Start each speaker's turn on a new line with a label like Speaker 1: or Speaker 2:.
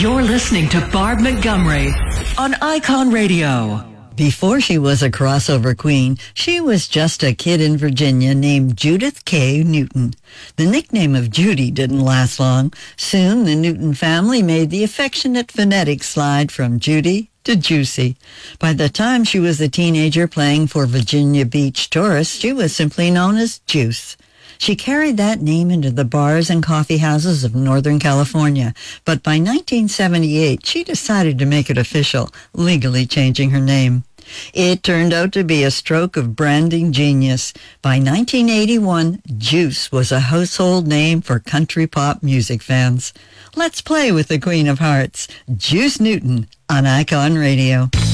Speaker 1: You're listening to Barb Montgomery on Icon Radio.
Speaker 2: Before she was a crossover queen, she was just a kid in Virginia named Judith K. Newton. The nickname of Judy didn't last long. Soon, the Newton family made the affectionate phonetic slide from Judy to Juicy. By the time she was a teenager playing for Virginia Beach tourists, she was simply known as Juice. She carried that name into the bars and coffee houses of Northern California, but by 1978, she decided to make it official, legally changing her name. It turned out to be a stroke of branding genius. By 1981, Juice was a household name for country pop music fans. Let's play with the Queen of Hearts, Juice Newton, on Icon Radio.